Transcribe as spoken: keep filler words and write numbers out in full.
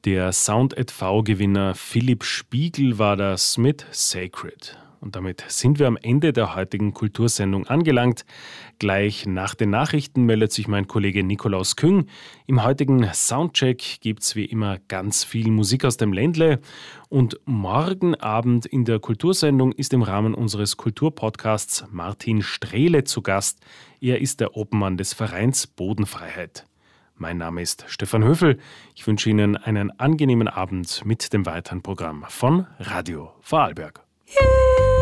Der Sound at V-Gewinner Philipp Spiegel war das mit Sacred. Und damit sind wir am Ende der heutigen Kultursendung angelangt. Gleich nach den Nachrichten meldet sich mein Kollege Nikolaus Küng. Im heutigen Soundcheck gibt es wie immer ganz viel Musik aus dem Ländle. Und morgen Abend in der Kultursendung ist im Rahmen unseres Kulturpodcasts Martin Strehle zu Gast. Er ist der Obmann des Vereins Bodenfreiheit. Mein Name ist Stefan Höfel. Ich wünsche Ihnen einen angenehmen Abend mit dem weiteren Programm von Radio Vorarlberg. Yeah.